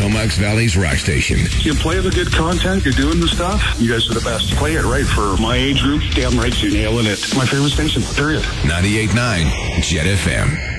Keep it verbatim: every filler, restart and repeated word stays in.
Comox Valley's rock station. You play the good content, you're doing the stuff, you guys are the best. Play it right for my age group. Damn right, you're nailing it. My favorite station, period. ninety-eight point nine Jet F M.